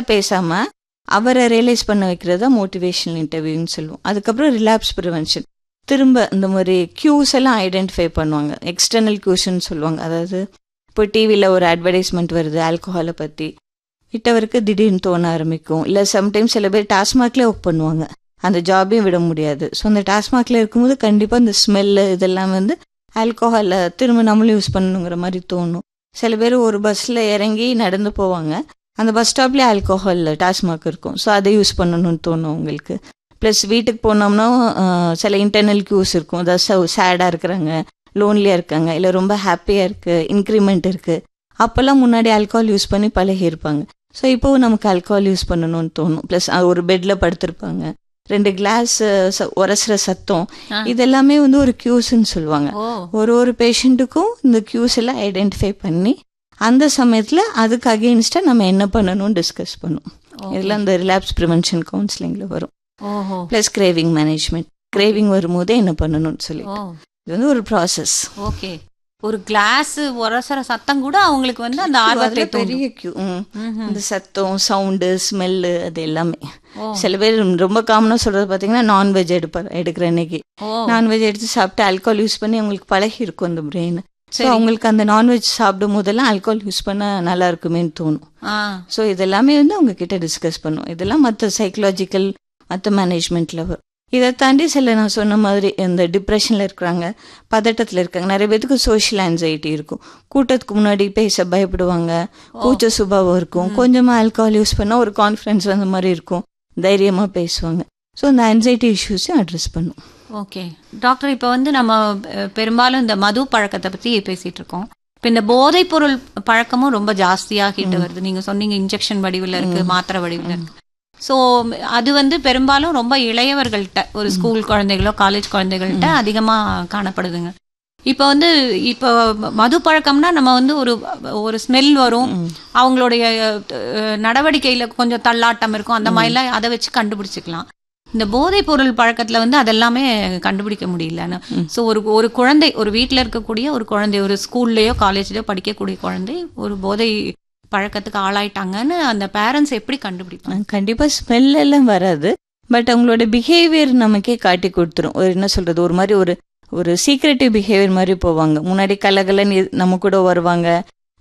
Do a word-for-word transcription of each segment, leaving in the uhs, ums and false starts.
பேசாமல் அவரை ரியலைஸ் பண்ண வைக்கிறது தான் மோட்டிவேஷனல் இன்டர்வியூன்னு சொல்லுவோம். அதுக்கப்புறம் ரிலாப்ஸ் ப்ரிவென்ஷன், திரும்ப இந்த மாதிரி க்யூஸ் எல்லாம் ஐடென்டிஃபை பண்ணுவாங்க. எக்ஸ்டர்னல் க்யூஸ்ன்னு சொல்லுவாங்க. அதாவது இப்போ டிவியில் ஒரு அட்வர்டைஸ்மெண்ட் வருது ஆல்கஹாலை பற்றி, விட்டவருக்கு திடீர்னு தோண ஆரம்பிக்கும். இல்லை சம்டைம்ஸ் சில பேர் டாஸ்மாக்லேயே ஒர்க் பண்ணுவாங்க, அந்த ஜாபையும் விட முடியாது. ஸோ அந்த டாஸ்மாகில் இருக்கும்போது கண்டிப்பாக இந்த ஸ்மெல்லு இதெல்லாம் வந்து ஆல்கோஹாலை திரும்ப நம்மளும் யூஸ் பண்ணணுங்கிற மாதிரி தோணும். சில பேர் ஒரு பஸ்ஸில் இறங்கி நடந்து போவாங்க, அந்த பஸ் ஸ்டாப்லேயே ஆல்கோஹால் டாஸ்மாக் இருக்கும், ஸோ அதை யூஸ் பண்ணணும்னு தோணும் உங்களுக்கு. ப்ளஸ் வீட்டுக்கு போனோம்னா சில இன்டர்னல் க்யூஸ் இருக்கும். அதாவது சேடாக இருக்கிறாங்க, லோன்லியாக இருக்காங்க, இல்லை ரொம்ப ஹாப்பியாக இருக்குது, இன்க்ரிமெண்ட் இருக்குது, அப்போல்லாம் முன்னாடி ஆல்கோஹால் யூஸ் பண்ணி பழகி இருப்பாங்க. ஸோ இப்போவும் நமக்கு ஆல்கோஹால் யூஸ் பண்ணணும்னு தோணும். ப்ளஸ் ஒரு பெட்டில் படுத்திருப்பாங்க, ரெண்டு கிளாஸ் உரசுற சத்தம், இதெல்லாமே வந்து ஒரு கியூஸ்ன்னு சொல்லுவாங்க. ஒரு ஒரு பேஷண்ட்டுக்கும் இந்த கியூஸ் எல்லாம் ஐடென்டிஃபை பண்ணி அந்த சமயத்தில் அதுக்கு அகெயின்ஸ்டாக நம்ம என்ன பண்ணணும்னு டிஸ்கஸ் பண்ணுவோம். இதெல்லாம் இந்த ரிலாப்ஸ் ப்ரிவென்ஷன் கவுன்சிலிங்கில் வரும். ப்ளஸ் கிரேவிங் மேனேஜ்மெண்ட், கிரேவிங் வரும்போதே என்ன பண்ணணும்னு சொல்லி இது வந்து ஒரு ப்ராசஸ். ஓகே, ஒரு கிளாஸ் உரசர சத்தம் கூட அவங்களுக்கு வந்து அந்த ஆர்வத்தை பெரிய கியூ. இந்த சத்தம், சவுண்டு, ஸ்மெல்லு, அது எல்லாமே. சில பேர் ரொம்ப காமனாக சொல்றது பார்த்தீங்கன்னா நான்வெஜ் எடுப்பார் எடுக்கிற அன்னைக்கு நான்வெஜ் எடுத்து சாப்பிட்டு ஆல்கோஹால் யூஸ் பண்ணி அவங்களுக்கு பழகி இருக்கும் அந்த பிரெயின். ஸோ அவங்களுக்கு அந்த நான்வெஜ் சாப்பிடும் போதெல்லாம் ஆல்கோஹால் யூஸ் பண்ண நல்லா இருக்குமேன்னு தோணும். ஸோ இதெல்லாமே வந்து அவங்க கிட்ட டிஸ்கஸ் பண்ணுவோம். இதெல்லாம் மற்ற சைக்கலாஜிக்கல் மற்ற மேனேஜ்மெண்ட்ல வரும். இதை தாண்டி சில நான் சொன்ன மாதிரி இந்த டிப்ரெஷனில் இருக்கிறாங்க, பதட்டத்தில் இருக்காங்க. நிறைய பேருக்கு சோஷியல் ஆன்சைட்டி இருக்கும், கூட்டத்துக்கு முன்னாடி பேச பயப்படுவாங்க, கூச்ச சுபாவம் இருக்கும். கொஞ்சமாக ஆல்கோஹால் யூஸ் பண்ணால் ஒரு கான்ஃபிடன்ஸ் வந்த மாதிரி இருக்கும், தைரியமாக பேசுவாங்க. ஸோ இந்த ஆன்சைட்டி இஷ்யூஸையும் அட்ரஸ் பண்ணும். ஓகே டாக்டர், இப்போ வந்து நம்ம பெரும்பாலும் இந்த மது பழக்கத்தை பற்றி பேசிகிட்டு இருக்கோம். இப்போ இந்த போதைப் பொருள் பழக்கமும் ரொம்ப ஜாஸ்தியாகிட்டு வருது. நீங்கள் சொன்னீங்க இன்ஜெக்ஷன் வடிவில் இருக்குது, மாத்திரை வடிவில் இருக்குது. ஸோ அது வந்து பெரும்பாலும் ரொம்ப இளையவர்கள்ட்ட, ஒரு ஸ்கூல் குழந்தைகளோ காலேஜ் குழந்தைகள்கிட்ட அதிகமாக காணப்படுதுங்க. இப்போ வந்து இப்போ மது பழக்கம்னா நம்ம வந்து ஒரு ஒரு ஸ்மெல் வரும், அவங்களுடைய நடவடிக்கையில் கொஞ்சம் தள்ளாட்டம் இருக்கும், அந்த மாதிரிலாம் அதை வச்சு கண்டுபிடிச்சிக்கலாம். இந்த போதைப் பொருள் பழக்கத்தில் வந்து அதெல்லாமே கண்டுபிடிக்க முடியலன்னு. ஸோ ஒரு ஒரு குழந்தை, ஒரு வீட்டில் இருக்கக்கூடிய ஒரு குழந்தை, ஒரு ஸ்கூல்லையோ காலேஜ்லையோ படிக்கக்கூடிய குழந்தை ஒரு போதை பழக்கத்துக்கு ஆளாயிட்டாங்கன்னு அந்த பேரண்ட்ஸ் எப்படி கண்டுபிடிப்பாங்க? கண்டிப்பாக ஸ்மெல் எல்லாம் வராது, பட் அவங்களோட பிஹேவியர் நமக்கே காட்டி கொடுத்துரும். ஒரு என்ன சொல்றது, ஒரு மாதிரி ஒரு ஒரு சீக்ரெட்டிவ் பிஹேவியர் மாதிரி போவாங்க. முன்னாடி கலகலன்னு நம்ம கூட வருவாங்க,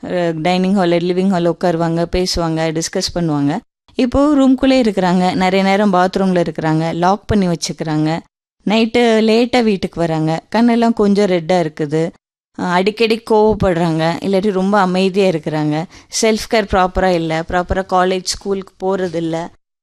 டைனிங் ஹாலில் லிவிங் ஹாலில் உட்காருவாங்க, பேசுவாங்க, டிஸ்கஸ் பண்ணுவாங்க. இப்போது ரூம்குள்ளே இருக்கிறாங்க, நிறைய நேரம் பாத்ரூமில் இருக்கிறாங்க, லாக் பண்ணி வச்சுக்கிறாங்க, நைட்டு லேட்டாக வீட்டுக்கு வராங்க, கண்ணெல்லாம் கொஞ்சம் ரெட்டாக இருக்குது, அடிக்கடி கோவப்படுறாங்க, இல்லாட்டி ரொம்ப அமைதியாக இருக்கிறாங்க, செல்ஃப் கேர் ப்ராப்பராக இல்லை, ப்ராப்பராக காலேஜ் ஸ்கூலுக்கு போகிறது இல்லை,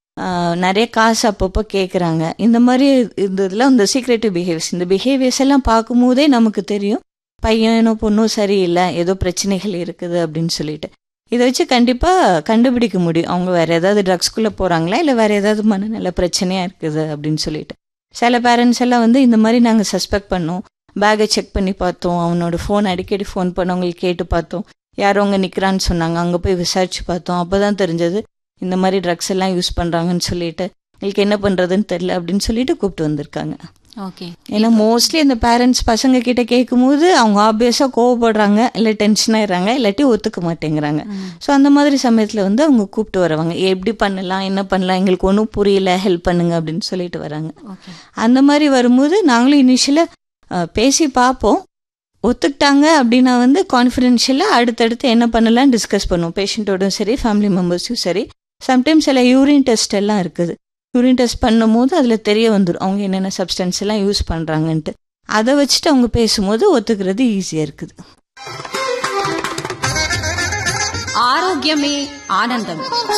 நிறைய காசு அப்பப்போ கேட்குறாங்க. இந்த மாதிரி இந்த இதெல்லாம் இந்த சீக்ரெட்டிவ் பிஹேவியர்ஸ், இந்த பிஹேவியர்ஸ் எல்லாம் பார்க்கும்போதே நமக்கு தெரியும் பையனோ பொண்ணும் சரியில்லை, ஏதோ பிரச்சனைகள் இருக்குது அப்படின்னு சொல்லிட்டு. இதை வச்சு கண்டிப்பாக கண்டுபிடிக்க முடியும் அவங்க வேறு ஏதாவது ட்ரக்ஸ்குள்ளே போகிறாங்களா, இல்லை வேறு ஏதாவது மனநல பிரச்சனையாக இருக்குது அப்படின்னு சொல்லிட்டு. சில பேரண்ட்ஸ் எல்லாம் வந்து இந்த மாதிரி நாங்கள் சஸ்பெக்ட் பண்ணோம், பேக்கை செக் பண்ணி பார்த்தோம், அவனோட ஃபோன் அடிக்கடி ஃபோன் பண்ணவங்களுக்கு கேட்டு பார்த்தோம், யாரோ அங்கே நிற்கிறான்னு சொன்னாங்க, அங்கே போய் விசாரிச்சு பார்த்தோம், அப்போ தான் தெரிஞ்சது இந்த மாதிரி ட்ரக்ஸ் எல்லாம் யூஸ் பண்ணுறாங்கன்னு சொல்லிட்டு எங்களுக்கு என்ன பண்ணுறதுன்னு தெரியல அப்படின்னு சொல்லிட்டு கூப்பிட்டு வந்திருக்காங்க. ஓகே, ஏன்னா மோஸ்ட்லி அந்த பேரண்ட்ஸ் பசங்க கிட்ட கேட்கும்போது அவங்க ஆப்வியஸாக கோவப்படுறாங்க, இல்லை டென்ஷன் ஆயிடுறாங்க, இல்லாட்டி ஒத்துக்க மாட்டேங்கிறாங்க. ஸோ அந்த மாதிரி சமயத்தில் வந்து அவங்க கூப்பிட்டு வருவாங்க, எப்படி பண்ணலாம், என்ன பண்ணலாம், எங்களுக்கு ஒன்றும் புரியல, ஹெல்ப் பண்ணுங்க அப்படின்னு சொல்லிட்டு வராங்க. அந்த மாதிரி வரும்போது நாங்களும் இனிஷியலாக பேசி பார்ப்போம், ஒத்துக்கிட்டாங்க அப்படின்னா வந்து கான்ஃபிடென்ஷியலாக அடுத்தடுத்து என்ன பண்ணலாம்னு டிஸ்கஸ் பண்ணுவோம், பேஷண்ட்டோடும் சரி ஃபேமிலி மெம்பர்ஸும் சரி. சம்டைம்ஸ் சில யூரின் டெஸ்ட் எல்லாம் இருக்குது, யூரின் டெஸ்ட் பண்ணும் போது அதில் தெரிய வந்துடும் அவங்க என்னென்ன சப்ஸ்டன்ஸ் எல்லாம் யூஸ் பண்ணுறாங்கன்ட்டு. அதை வச்சுட்டு அவங்க பேசும்போது ஒத்துக்கிறது ஈஸியாக இருக்குது. ஆரோக்கியமே ஆனந்தம்.